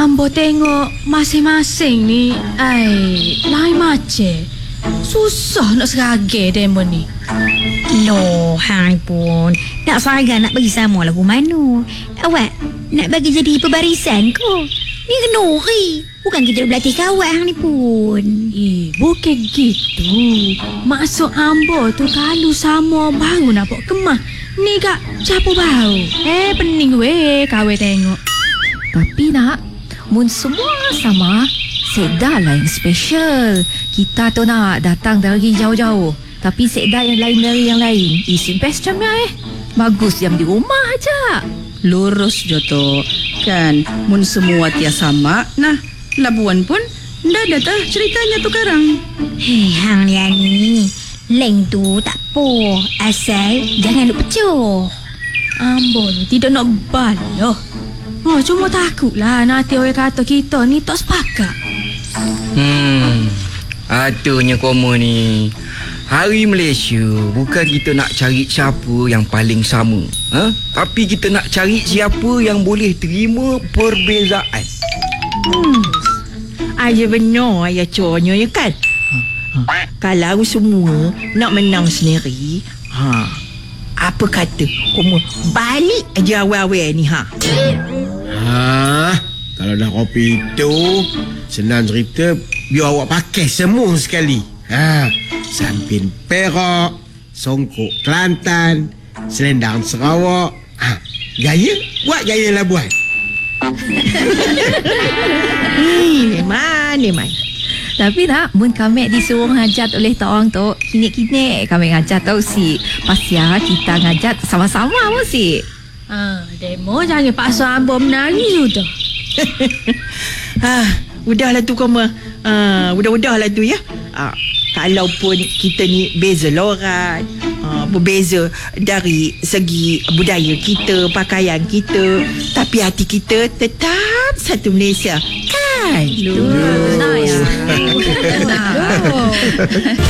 Ambo tengok masing-masing ni lain macam. Susah nak seragam demo ni. Loh, hai pun. Nak seragam nak bagi sama lagu mana? Awak nak bagi jadi perbarisan ko? Ni kenuri. Bukan kita berlatih kawat hang ni pun. Bukan gitu. Maksud ambo tu kalau sama baru nak buat kemah. Ni kak capu bau. Pening weh kawe tengok. Tapi nak, mun semua sama, Sekda lah yang special. Kita tu nak datang dari jauh-jauh. Tapi Sekda yang lain dari yang lain. Isi best macam ni bagus diam di rumah aja. Lurus je tu. Kan, mun semua tia sama, nah, Labuan pun dah datang ceritanya tu karang. Hang ni leng tu tak apa. Asal jangan lupa pecuh. Ambo ni tidak nak baloh. Cuma takutlah nanti orang kata kita ni tak sepakat. Atunya komo ni. Hari Malaysia bukan kita nak cari siapa yang paling sama, tapi kita nak cari siapa yang boleh terima perbezaan. Ayah benar ayah conyo ya kan. Kalau semua nak menang sendiri, apa kata kamu balik aja awal-awal ni Kalau dah kopi itu senang cerita, biar awak pakai semua sekali. Sampin Perak, songkok Kelantan, selendang Sarawak. Gaya, buat gaya Labuan. Memang. Tapi nak, mun kami disuruh ngajat oleh orang tu, kini kami ngajat tau si. Pasal kita ngajat sama-sama pun si. Demo jangan paksa ambo menangis sudah. Udahlah tu kamu. Udahlah tu ya. Kalau pun kita ni beza lorat, berbeza dari segi budaya kita, pakaian kita, tapi hati kita tetap satu Malaysia. Kan? Benar ya.